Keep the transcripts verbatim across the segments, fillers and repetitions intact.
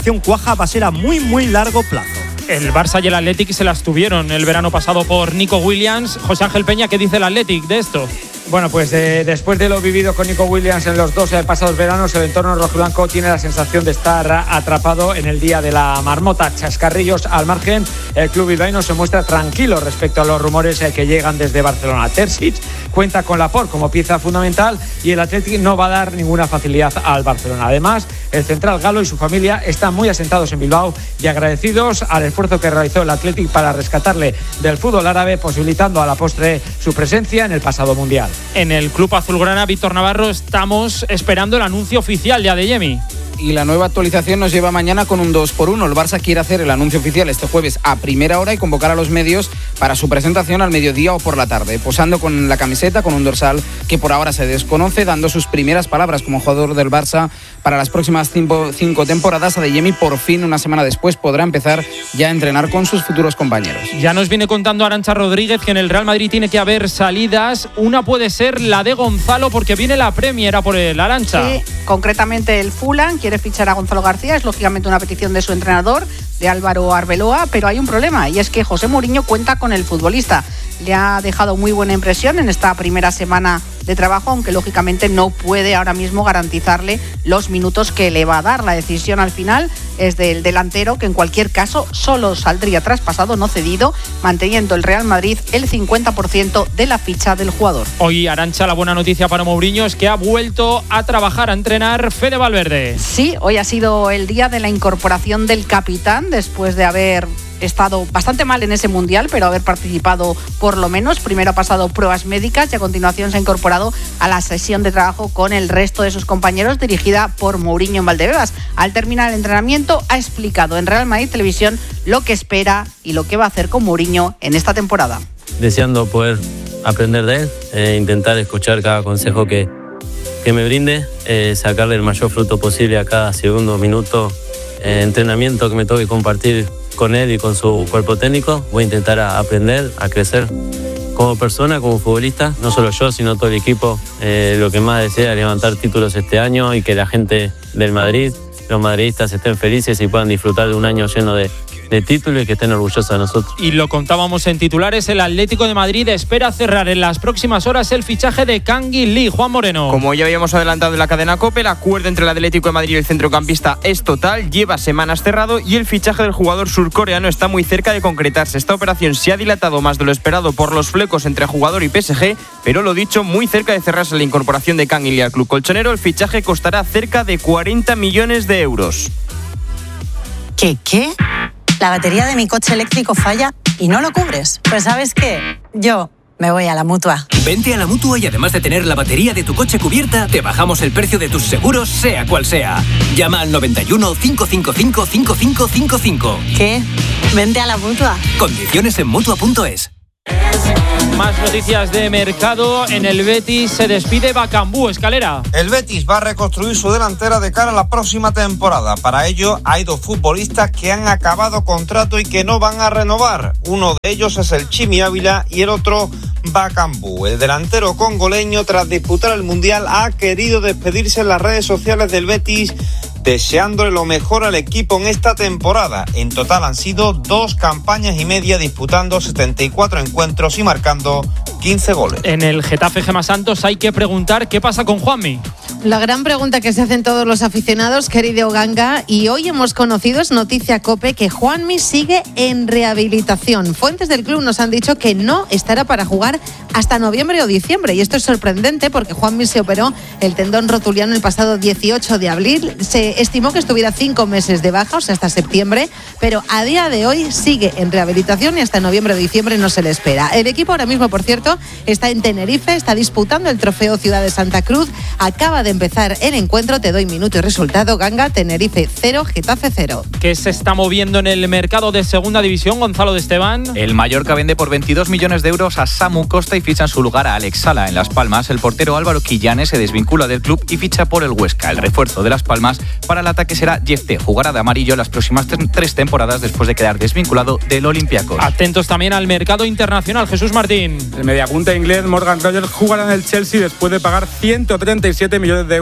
cuaja va a ser a muy muy largo plazo. El Barça y el Athletic se las tuvieron el verano pasado por Nico Williams. José Ángel Peña, ¿qué dice el Athletic de esto? Bueno, pues eh, después de lo vivido con Nico Williams en los dos eh, pasados veranos, el entorno rojiblanco tiene la sensación de estar atrapado en el día de la marmota. Chascarrillos al margen, el club bilbaíno se muestra tranquilo respecto a los rumores eh, que llegan desde Barcelona. Terzic cuenta con Laporte como pieza fundamental y el Athletic no va a dar ninguna facilidad al Barcelona. Además, el central galo y su familia están muy asentados en Bilbao y agradecidos al esfuerzo que realizó el Athletic para rescatarle del fútbol árabe, posibilitando a la postre su presencia en el pasado mundial. En el club azulgrana, Víctor Navarro, estamos esperando el anuncio oficial de Adeyemi. Y la nueva actualización nos lleva mañana con un dos por uno. El Barça quiere hacer el anuncio oficial este jueves a primera hora y convocar a los medios para su presentación al mediodía o por la tarde, posando con la camiseta, con un dorsal que por ahora se desconoce, dando sus primeras palabras como jugador del Barça para las próximas cinco, cinco temporadas. Adeyemi, por fin, una semana después, podrá empezar ya a entrenar con sus futuros compañeros. Ya nos viene contando Arantxa Rodríguez que en el Real Madrid tiene que haber salidas. Una puede ser la de Gonzalo, porque viene la Premier a por el Arantxa. Sí, concretamente el Fulham quiere fichar a Gonzalo García, es lógicamente una petición de su entrenador, de Álvaro Arbeloa, pero hay un problema y es que José Mourinho cuenta con el futbolista. Le ha dejado muy buena impresión en esta primera semana de trabajo, aunque lógicamente no puede ahora mismo garantizarle los minutos que le va a dar. La decisión al final es del delantero, que en cualquier caso solo saldría traspasado, no cedido, manteniendo el Real Madrid el cincuenta por ciento de la ficha del jugador. Hoy, Arantxa, la buena noticia para Mourinho es que ha vuelto a trabajar, a entrenar Fede Valverde. Sí, hoy ha sido el día de la incorporación del capitán, después de haber estado bastante mal en ese mundial, pero haber participado por lo menos. Primero ha pasado pruebas médicas y a continuación se ha incorporado a la sesión de trabajo con el resto de sus compañeros, dirigida por Mourinho en Valdebebas. Al terminar el entrenamiento ha explicado en Real Madrid Televisión lo que espera y lo que va a hacer con Mourinho en esta temporada. Deseando poder aprender de él, eh, intentar escuchar cada consejo que, que me brinde, eh, sacarle el mayor fruto posible a cada segundo, minuto, eh, entrenamiento que me toque compartir con él y con su cuerpo técnico. Voy a intentar a aprender, a crecer como persona, como futbolista, no solo yo, sino todo el equipo. Eh, lo que más desea es levantar títulos este año y que la gente del Madrid, los madridistas, estén felices y puedan disfrutar de un año lleno de, de títulos y que estén orgullosos de nosotros. Y lo contábamos en titulares, el Atlético de Madrid espera cerrar en las próximas horas el fichaje de Kangin Lee. Juan Moreno. Como ya habíamos adelantado en la cadena COPE, el acuerdo entre el Atlético de Madrid y el centrocampista es total, lleva semanas cerrado y el fichaje del jugador surcoreano está muy cerca de concretarse. Esta operación se ha dilatado más de lo esperado por los flecos entre jugador y P S G, pero lo dicho, muy cerca de cerrarse la incorporación de Kangin Lee al club colchonero. El fichaje costará cerca de cuarenta millones de euros. ¿Qué? ¿Qué? La batería de mi coche eléctrico falla y no lo cubres. Pues ¿sabes qué? Yo me voy a la Mutua. Vente a la Mutua y además de tener la batería de tu coche cubierta, te bajamos el precio de tus seguros, sea cual sea. Llama al noventa y uno, cinco cinco cinco, cinco cinco cinco cinco. ¿Qué? Vente a la Mutua. Condiciones en Mutua punto es. Más noticias de mercado. En el Betis se despide Bakambu. Escalera. El Betis va a reconstruir su delantera de cara a la próxima temporada. Para ello hay dos futbolistas que han acabado contrato y que no van a renovar. Uno de ellos es el Chimi Ávila y el otro Bakambu. El delantero congoleño, tras disputar el Mundial, ha querido despedirse en las redes sociales del Betis, deseándole lo mejor al equipo en esta temporada. En total han sido dos campañas y media, disputando setenta y cuatro encuentros y marcando quince goles. En el Getafe Gema Santos hay que preguntar qué pasa con Juanmi. La gran pregunta que se hacen todos los aficionados, querido Ganga, y hoy hemos conocido, es noticia COPE, que Juanmi sigue en rehabilitación. Fuentes del club nos han dicho que no estará para jugar hasta noviembre o diciembre, y esto es sorprendente porque Juanmi se operó el tendón rotuliano el pasado dieciocho de abril. Se estimó que estuviera cinco meses de baja, o sea, hasta septiembre, pero a día de hoy sigue en rehabilitación y hasta noviembre o diciembre no se le espera. El equipo ahora mismo, por cierto, está en Tenerife, está disputando el trofeo Ciudad de Santa Cruz, acaba de empezar el encuentro. Te doy minuto y resultado. Ganga, Tenerife cero, Getafe cero. ¿Qué se está moviendo en el mercado de segunda división, Gonzalo de Esteban? El Mallorca vende por veintidós millones de euros a Samu Costa y ficha en su lugar a Alex Sala. En Las Palmas, el portero Álvaro Quillanes se desvincula del club y ficha por el Huesca. El refuerzo de Las Palmas para el ataque será Jeff T. Jugará de amarillo las próximas tres temporadas después de quedar desvinculado del Olympiacos. Atentos también al mercado internacional. Jesús Martín. El mediapunta inglés Morgan Rogers jugará en el Chelsea después de pagar ciento treinta y siete millones de euros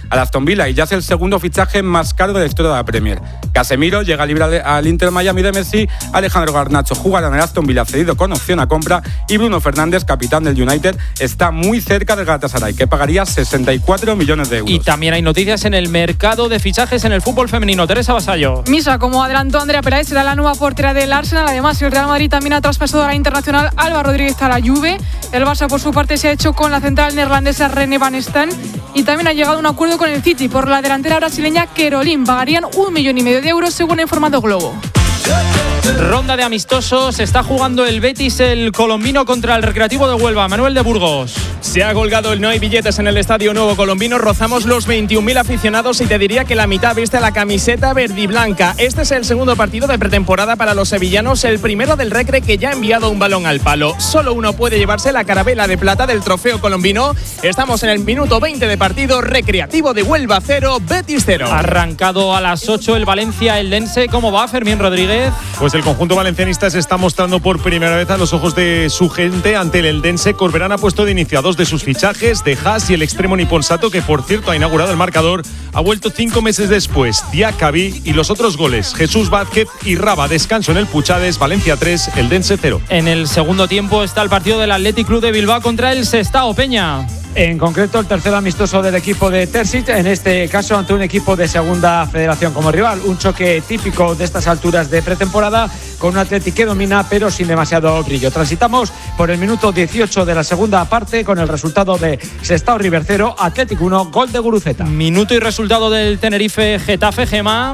al Aston Villa y ya es el segundo fichaje más caro de la historia de la Premier. Casemiro llega libre al Inter Miami de Messi, Alejandro Garnacho jugará en el Aston Villa cedido con opción a compra y Bruno Fernández, capitán del United, está muy cerca del Galatasaray, que pagaría sesenta y cuatro millones de euros. Y también hay noticias en el mercado de fichajes en el fútbol femenino. Teresa Vasallo. Misa, como adelantó Andrea Peláez, será la nueva portera del Arsenal. Además, el Real Madrid también ha traspasado a la internacional Alba Rodríguez a la Juve. El Barça, por su parte, se ha hecho con la central neerlandesa René van Steen. Y también ha llegado a un acuerdo con el City por la delantera brasileña Caroline. Pagarían un millón y medio de euros, según ha informado Globo. Ronda de amistosos, está jugando el Betis, el colombino, contra el Recreativo de Huelva. Manuel de Burgos. Se ha colgado el no hay billetes en el Estadio Nuevo Colombino. Rozamos los veintiún mil aficionados y te diría que la mitad viste la camiseta verdiblanca. Este es el segundo partido de pretemporada para los sevillanos, el primero del Recre, que ya ha enviado un balón al palo. Solo uno puede llevarse la carabela de plata del trofeo colombino. Estamos en el minuto veinte de partido. Recreativo de Huelva cero, Betis cero. Arrancado a las ocho el Valencia Eldense. ¿Cómo va, Fermín Rodríguez? Pues el conjunto valencianista se está mostrando por primera vez a los ojos de su gente ante el Eldense. Corberán ha puesto de inicio a dos de sus fichajes, de Haas y el extremo Niponsato, que por cierto ha inaugurado el marcador. Ha vuelto cinco meses después Diakabi, y los otros goles Jesús Vázquez y Raba. Descanso en el Puchades. Valencia tres, Eldense cero. En el segundo tiempo está el partido del Athletic Club de Bilbao contra el Sestao. Peña. En concreto, el tercer amistoso del equipo de Terzic, en este caso ante un equipo de segunda federación como rival. Un choque típico de estas alturas de pretemporada, con un Athletic que domina pero sin demasiado brillo. Transitamos por el minuto dieciocho de la segunda parte con el resultado de Sestao River cero, Athletic uno, gol de Guruceta. Minuto y resultado del Tenerife Getafe, Gema.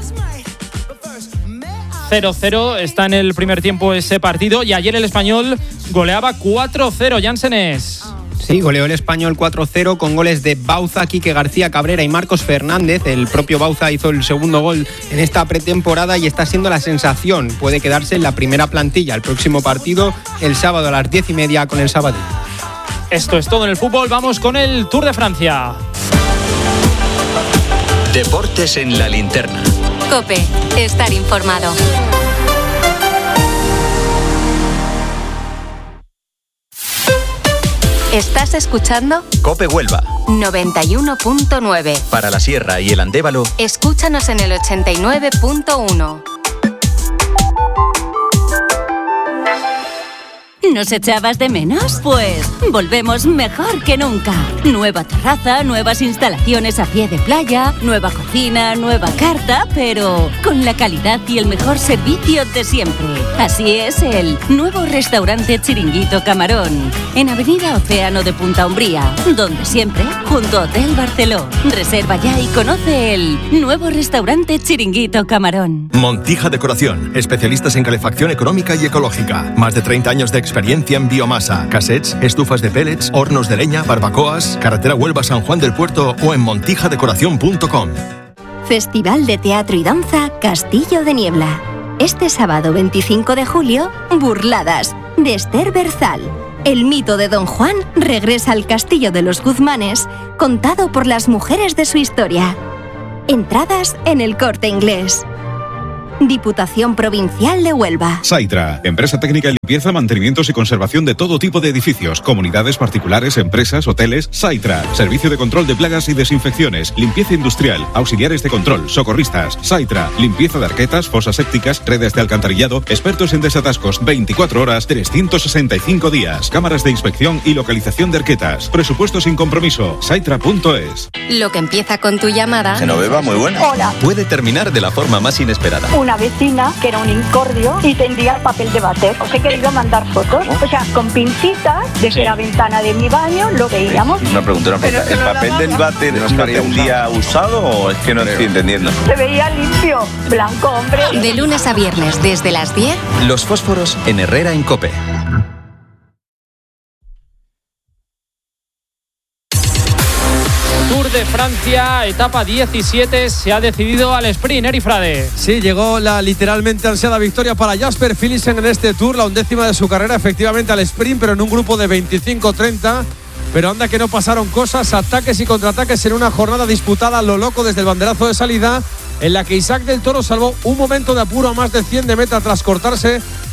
cero cero, está en el primer tiempo ese partido, y ayer el Español goleaba cuatro cero. Jansenes. Sí, goleó el Español cuatro cero con goles de Bauza, Quique García Cabrera y Marcos Fernández. El propio Bauza hizo el segundo gol en esta pretemporada y está siendo la sensación. Puede quedarse en la primera plantilla. El próximo partido, el sábado a las diez y media con el Sabadell. Esto es todo en el fútbol. Vamos con el Tour de Francia. Deportes en la linterna. COPE, estar informado. ¿Estás escuchando? COPE Huelva. noventa y uno punto nueve. Para la Sierra y el Andévalo. Escúchanos en el ochenta y nueve punto uno. ¿Nos echabas de menos? Pues volvemos mejor que nunca. Nueva terraza, nuevas instalaciones a pie de playa, nueva cocina, nueva carta, pero con la calidad y el mejor servicio de siempre. Así es el nuevo restaurante Chiringuito Camarón, en Avenida Océano de Punta Umbría, donde siempre, junto a Hotel Barceló. Reserva ya y conoce el nuevo restaurante Chiringuito Camarón. Montija Decoración, especialistas en calefacción económica y ecológica. Más de treinta años de experiencia en biomasa, cassettes, estufas de pellets, hornos de leña, barbacoas, carretera Huelva San Juan del Puerto o en montija decoración punto com. Festival de Teatro y Danza Castillo de Niebla. Este sábado veinticinco de julio, Burladas, de Esther Berzal. El mito de Don Juan regresa al Castillo de los Guzmanes, contado por las mujeres de su historia. Entradas en El Corte Inglés. Diputación Provincial de Huelva. Saitra, empresa técnica de limpieza, mantenimientos y conservación de todo tipo de edificios, comunidades particulares, empresas, hoteles. Saitra, servicio de control de plagas y desinfecciones, limpieza industrial, auxiliares de control, socorristas. Saitra, limpieza de arquetas, fosas sépticas, redes de alcantarillado, expertos en desatascos, veinticuatro horas, trescientos sesenta y cinco días, cámaras de inspección y localización de arquetas. Presupuesto sin compromiso. Saitra punto es. Lo que empieza con tu llamada. Genoveva, muy buena. Hola. Puede terminar de la forma más inesperada. Una vecina que era un incordio y tendía el papel de váter. Os he querido mandar fotos, o sea, con pincitas desde sí. la ventana de mi baño lo veíamos. Una pregunta, una pregunta. ¿El papel del váter no estaría un día usado o es que no estoy entendiendo? Se veía limpio, blanco, hombre. De lunes a viernes desde las diez. Los fósforos en Herrera en COPE. Tour de Francia, etapa diecisiete, se ha decidido al sprint, Eri Frade. Sí, llegó la literalmente ansiada victoria para Jasper Philipsen en este Tour, la undécima de su carrera, efectivamente al sprint, pero en un grupo de veinticinco treinta. Pero anda que no pasaron cosas, ataques y contraataques en una jornada disputada a lo loco desde el banderazo de salida, en la que Isaac del Toro salvó un momento de apuro a más de cien de meta tras cortarse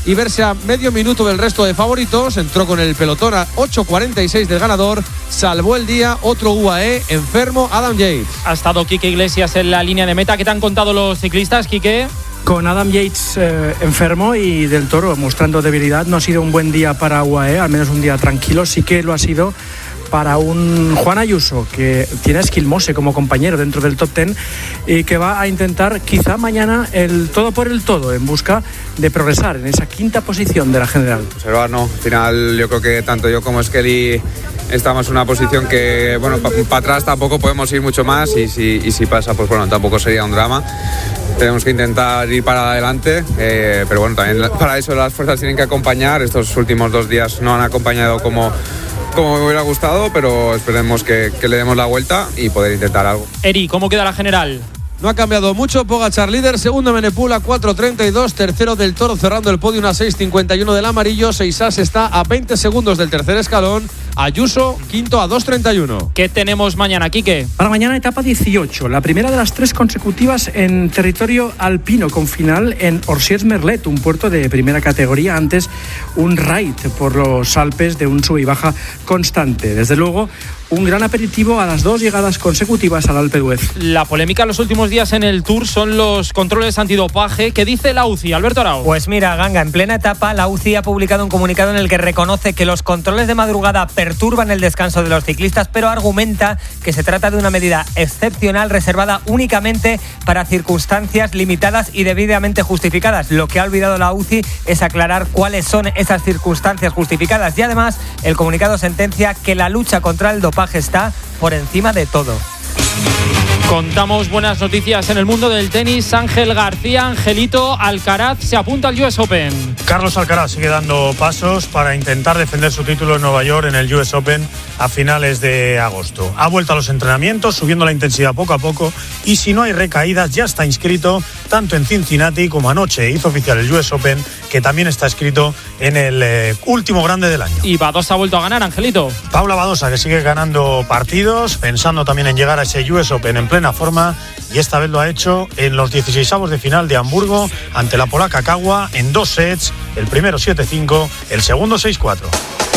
y verse a medio minuto del resto de favoritos. Entró con el pelotón a ocho cuarenta y seis del ganador. Salvó el día otro U A E enfermo, Adam Yates. Ha estado Quique Iglesias en la línea de meta. ¿Qué te han contado los ciclistas, Quique? Con Adam Yates eh, enfermo y Del Toro mostrando debilidad. No ha sido un buen día para U A E, al menos un día tranquilo. Sí que lo ha sido para un Juan Ayuso, que tiene a Esquilmose como compañero dentro del top ten y que va a intentar quizá mañana el todo por el todo en busca de progresar en esa quinta posición de la general. Observar, no, al final yo creo que tanto yo como Skelly estamos en una posición que, bueno, para pa atrás tampoco podemos ir mucho más y si, y si pasa, pues bueno, tampoco sería un drama. Tenemos que intentar ir para adelante, eh, pero bueno, también para eso las fuerzas tienen que acompañar. Estos últimos dos días no han acompañado como como me hubiera gustado, pero esperemos que, que le demos la vuelta y poder intentar algo. Eri, ¿cómo queda la general? No ha cambiado mucho. Pogačar líder, segundo Menepul a cuatro treinta y dos, tercero Del Toro cerrando el podio a seis cincuenta y uno del amarillo. Seisas está a veinte segundos del tercer escalón. Ayuso quinto a dos treinta y uno. ¿Qué tenemos mañana, Quique? Para mañana etapa dieciocho, la primera de las tres consecutivas en territorio alpino, con final en Orsiers-Merlet, un puerto de primera categoría, antes un raid por los Alpes de un sube y baja constante. Desde luego, un gran aperitivo a las dos llegadas consecutivas al Alpe d'Huez. La polémica en los últimos días en el Tour son los controles antidopaje. ¿Qué dice la U C I, Alberto Arau? Pues mira, Ganga, en plena etapa la U C I ha publicado un comunicado en el que reconoce que los controles de madrugada perturban el descanso de los ciclistas, pero argumenta que se trata de una medida excepcional reservada únicamente para circunstancias limitadas y debidamente justificadas. Lo que ha olvidado la U C I es aclarar cuáles son esas circunstancias justificadas y además el comunicado sentencia que la lucha contra el dopaje está por encima de todo. Contamos buenas noticias en el mundo del tenis. Ángel García, Angelito, Alcaraz se apunta al U S Open. Carlos Alcaraz sigue dando pasos para intentar defender su título en Nueva York en el U S Open a finales de agosto. Ha vuelto a los entrenamientos, subiendo la intensidad poco a poco y si no hay recaídas ya está inscrito tanto en Cincinnati como anoche hizo oficial el U S Open, que también está inscrito en el eh, último grande del año. Y Badosa ha vuelto a ganar, Angelito. Paula Badosa, que sigue ganando partidos, pensando también en llegar a ese U S Open en plena forma, y esta vez lo ha hecho en los dieciseisavos de final de Hamburgo ante la polaca Kawa en dos sets, el primero siete cinco, el segundo seis cuatro.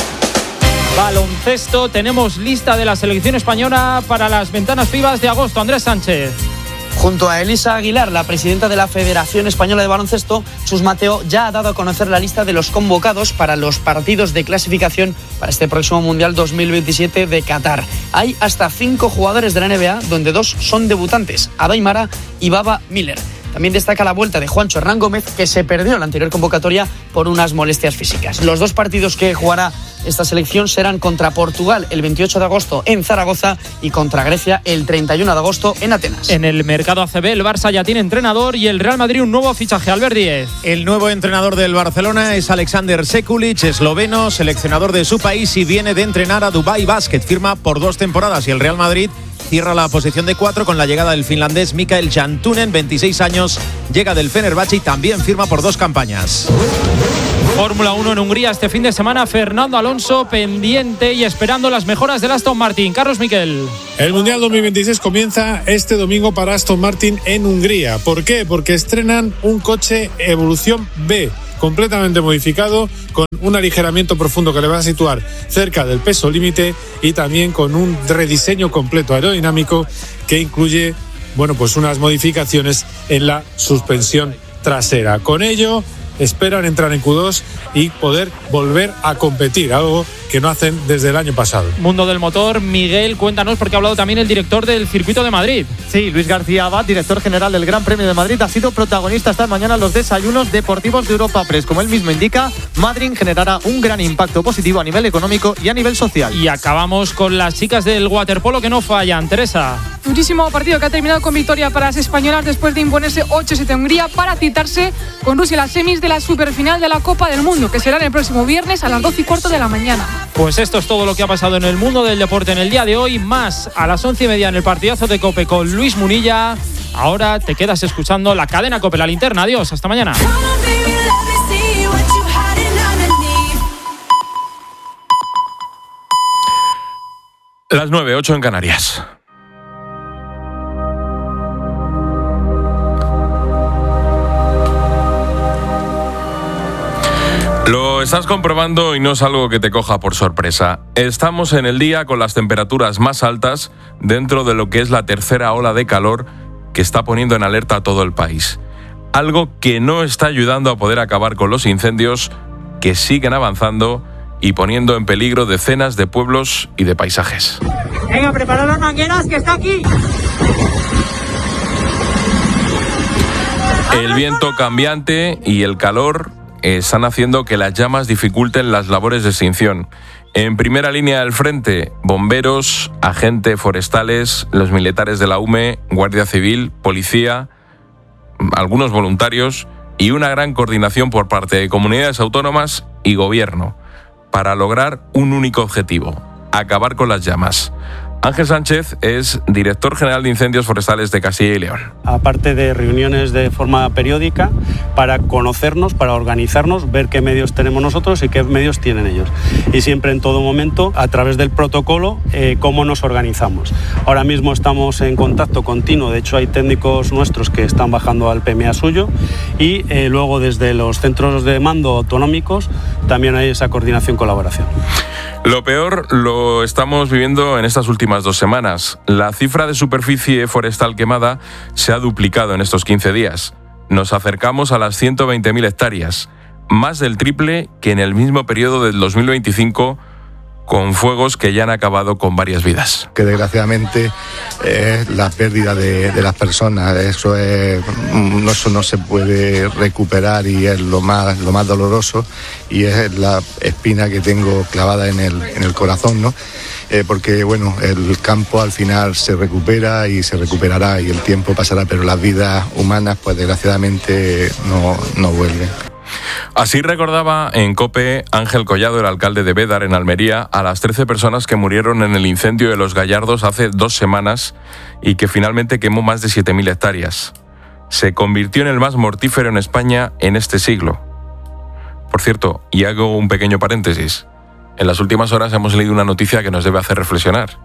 Baloncesto, tenemos lista de la selección española para las ventanas FIBA de agosto. Andrés Sánchez. Junto a Elisa Aguilar, la presidenta de la Federación Española de Baloncesto, Chus Mateo ya ha dado a conocer la lista de los convocados para los partidos de clasificación para este próximo Mundial dos mil veintisiete de Qatar. Hay hasta cinco jugadores de la N B A, donde dos son debutantes, Adai Mara y Baba Miller. También destaca la vuelta de Juancho Hernán Gómez, que se perdió en la anterior convocatoria por unas molestias físicas. Los dos partidos que jugará esta selección serán contra Portugal el veintiocho de agosto en Zaragoza y contra Grecia el treinta y uno de agosto en Atenas. En el mercado A C B, el Barça ya tiene entrenador y el Real Madrid un nuevo fichaje. Albert Díez. El nuevo entrenador del Barcelona es Alexander Sekulic, esloveno, seleccionador de su país y viene de entrenar a Dubai Basket. Firma por dos temporadas y el Real Madrid cierra la posición de cuatro con la llegada del finlandés Mikael Jantunen, veintiséis años, llega del Fenerbahce y también firma por dos campañas. Fórmula uno en Hungría este fin de semana. Fernando Alonso pendiente y esperando las mejoras del Aston Martin. Carlos Miquel. El Mundial dos mil veintiséis comienza este domingo para Aston Martin en Hungría. ¿Por qué? Porque estrenan un coche Evolución B, completamente modificado, con un aligeramiento profundo que le va a situar cerca del peso límite y también con un rediseño completo aerodinámico que incluye, bueno, pues unas modificaciones en la suspensión trasera. Con ello esperan entrar en Q dos y poder volver a competir, algo que no hacen desde el año pasado. Mundo del motor, Miguel, cuéntanos, porque ha hablado también el director del Circuito de Madrid. Sí, Luis García Abad, director general del Gran Premio de Madrid, ha sido protagonista esta mañana en los desayunos deportivos de Europa Press. Como él mismo indica, Madrid generará un gran impacto positivo a nivel económico y a nivel social. Y acabamos con las chicas del waterpolo que no fallan. Teresa. Durísimo partido que ha terminado con victoria para las españolas después de imponerse ocho siete a Hungría para citarse con Rusia en las semis de la superfinal de la Copa del Mundo, que será el próximo viernes a las doce y cuarto de la mañana. Pues esto es todo lo que ha pasado en el mundo del deporte en el día de hoy, más a las once y media en el partidazo de COPE con Luis Munilla. Ahora te quedas escuchando la cadena COPE, la linterna. Adiós, hasta mañana. Las nueve, ocho en Canarias. Lo estás comprobando y no es algo que te coja por sorpresa. Estamos en el día con las temperaturas más altas dentro de lo que es la tercera ola de calor que está poniendo en alerta a todo el país. Algo que no está ayudando a poder acabar con los incendios que siguen avanzando y poniendo en peligro decenas de pueblos y de paisajes. Venga, preparad las mangueras, que está aquí. El viento cambiante y el calor están haciendo que las llamas dificulten las labores de extinción. En primera línea del frente, bomberos, agentes forestales, los militares de la U M E, Guardia Civil, policía, algunos voluntarios y una gran coordinación por parte de comunidades autónomas y gobierno para lograr un único objetivo: acabar con las llamas. Ángel Sánchez es director general de Incendios Forestales de Castilla y León. Aparte de reuniones de forma periódica para conocernos, para organizarnos, ver qué medios tenemos nosotros y qué medios tienen ellos. Y siempre en todo momento, a través del protocolo, eh, cómo nos organizamos. Ahora mismo estamos en contacto continuo, de hecho hay técnicos nuestros que están bajando al P M A suyo y eh, luego desde los centros de mando autonómicos también hay esa coordinación y colaboración. Lo peor lo estamos viviendo en estas últimas dos semanas. La cifra de superficie forestal quemada se ha duplicado en estos quince días. Nos acercamos a las ciento veinte mil hectáreas, más del triple que en el mismo periodo del dos mil veinticinco, con fuegos que ya han acabado con varias vidas. Que desgraciadamente es la pérdida de, de las personas. Eso, es, eso no se puede recuperar y es lo más, lo más doloroso, y es la espina que tengo clavada en el, en el corazón, ¿no? Eh, porque bueno, el campo al final se recupera y se recuperará y el tiempo pasará, pero las vidas humanas pues desgraciadamente no, no vuelven. Así recordaba en COPE Ángel Collado, el alcalde de Bédar, en Almería, a las trece personas que murieron en el incendio de Los Gallardos hace dos semanas y que finalmente quemó más de siete mil hectáreas. Se convirtió en el más mortífero en España en este siglo. Por cierto, y hago un pequeño paréntesis, en las últimas horas hemos leído una noticia que nos debe hacer reflexionar.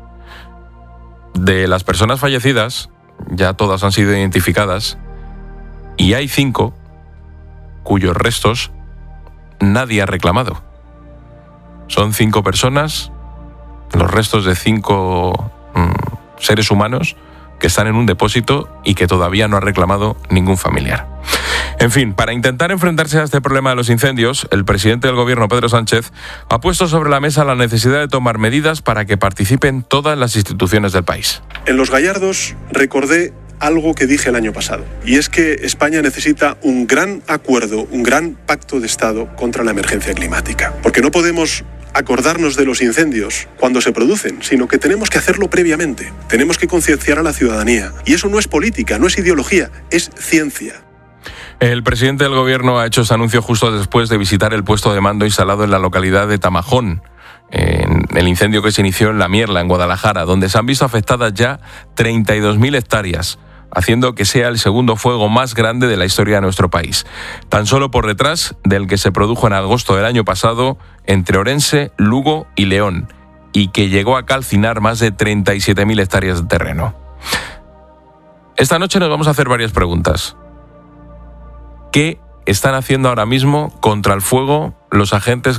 De las personas fallecidas, ya todas han sido identificadas, y hay cinco cuyos restos nadie ha reclamado. Son cinco personas, los restos de cinco mmm, seres humanos que están en un depósito y que todavía no ha reclamado ningún familiar. En fin, para intentar enfrentarse a este problema de los incendios, el presidente del gobierno, Pedro Sánchez, ha puesto sobre la mesa la necesidad de tomar medidas para que participen todas las instituciones del país. En Los Gallardos recordé algo que dije el año pasado, y es que España necesita un gran acuerdo, un gran pacto de Estado contra la emergencia climática, porque no podemos acordarnos de los incendios cuando se producen, sino que tenemos que hacerlo previamente, tenemos que concienciar a la ciudadanía, y eso no es política, no es ideología, es ciencia. El presidente del gobierno ha hecho este anuncio justo después de visitar el puesto de mando instalado en la localidad de Tamajón, en el incendio que se inició en La Mierla, en Guadalajara, donde se han visto afectadas ya treinta y dos mil hectáreas, haciendo que sea el segundo fuego más grande de la historia de nuestro país, tan solo por detrás del que se produjo en agosto del año pasado entre Orense, Lugo y León, y que llegó a calcinar más de treinta y siete mil hectáreas de terreno. Esta noche nos vamos a hacer varias preguntas. ¿Qué están haciendo ahora mismo contra el fuego los agentes